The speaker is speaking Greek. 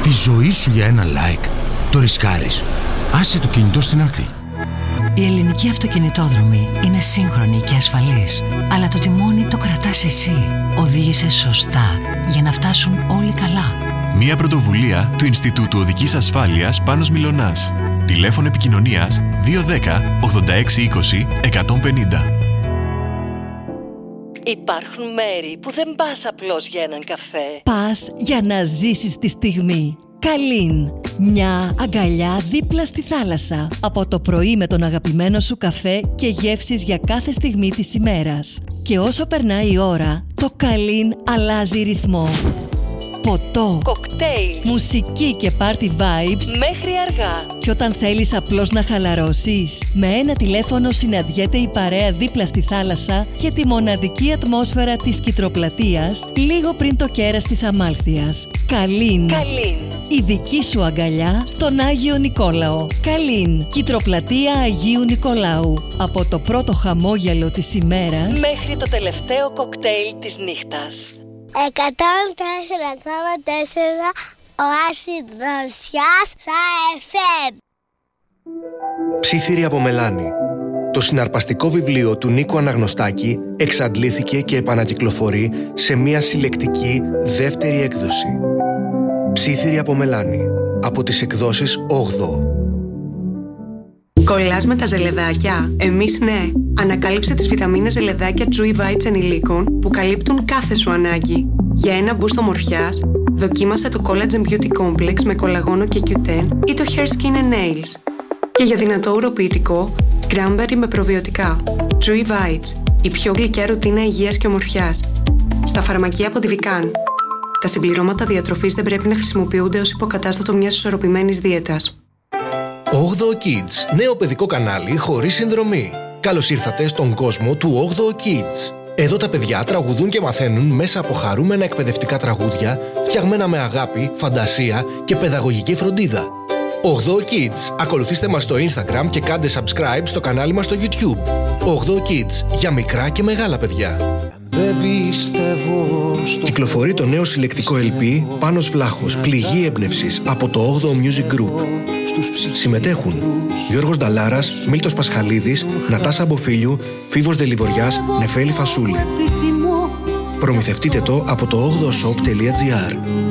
Τη ζωή σου για ένα like το ρισκάρεις. Άσε το κινητό στην άκρη. Η ελληνική αυτοκινητόδρομη είναι σύγχρονη και ασφαλής, αλλά το τιμόνι το κρατάς εσύ. Οδήγησε σωστά για να φτάσουν όλοι καλά. Μια πρωτοβουλία του Ινστιτούτου Οδικής Ασφάλειας Πάνος Μιλωνάς. Τηλέφωνο επικοινωνίας 210 86 20 150. Υπάρχουν μέρη που δεν πας απλώς για έναν καφέ. Πας για να ζήσεις τη στιγμή. Καλήν. Μια αγκαλιά δίπλα στη θάλασσα. Από το πρωί με τον αγαπημένο σου καφέ και γεύσεις για κάθε στιγμή της ημέρας. Και όσο περνάει η ώρα, το Καλήν αλλάζει ρυθμό. Ποτό, Κοκτέιλς, μουσική και party vibes μέχρι αργά. Και όταν θέλεις απλώς να χαλαρώσεις, με ένα τηλέφωνο συναντιέται η παρέα δίπλα στη θάλασσα και τη μοναδική ατμόσφαιρα της Κιτροπλατείας λίγο πριν το κέρας της Αμάλθειας. Καλήν. Η δική σου αγκαλιά στον Άγιο Νικόλαο. Καλήν. Κιτροπλατεία Αγίου Νικολάου. Από το πρώτο χαμόγελο της ημέρας μέχρι το τελευταίο κοκτέιλ της νύχτας. 104,4 Οάση Δροσιάς στα FM. Ψήθυροι από μελάνι. Το συναρπαστικό βιβλίο του Νίκου Αναγνωστάκη εξαντλήθηκε και επανακυκλοφορεί σε μια συλλεκτική δεύτερη έκδοση. Ψήθυροι από μελάνι. Από τις εκδόσεις 8. Κολλάς με τα ζελεδάκια? Εμείς ναι. Ανακάλυψε τις βιταμίνες ζελεδάκια Chewy Bites ενηλίκων που καλύπτουν κάθε σου ανάγκη. Για ένα boost ομορφιάς, δοκίμασε το Collagen Beauty Complex με κολαγόνο και Q10 ή το Hair Skin and Nails. Και για δυνατό ουροποιητικό, Cranberry με προβιωτικά. Chewy Bites, η πιο γλυκιά ρουτίνα υγείας και ομορφιάς. Στα φαρμακεία από τη Vican. Τα συμπληρώματα διατροφής δεν πρέπει να χρησιμοποιούνται ως υποκατάστατο μιας ισορροπημένης δίαιτας. 8 Kids, νέο παιδικό κανάλι χωρίς συνδρομή. Καλώς ήρθατε στον κόσμο του 8 Kids. Εδώ τα παιδιά τραγουδούν και μαθαίνουν μέσα από χαρούμενα εκπαιδευτικά τραγούδια, φτιαγμένα με αγάπη, φαντασία και παιδαγωγική φροντίδα. 8 Kids. Ακολουθήστε μας στο Instagram και κάντε subscribe στο κανάλι μας στο YouTube. 8 Kids, για μικρά και μεγάλα παιδιά. Κυκλοφορεί το νέο συλλεκτικό LP Πάνος Βλάχος, πληγή έμπνευσης από το 8ο Music Group. Συμμετέχουν Γιώργος Νταλάρας, Μίλτος Πασχαλίδης, Νατάσα Μποφίλιου, Φίβος Ντελιβοριάς, Νεφέλη Φασούλη. Προμηθευτείτε το από το 8oshop.gr.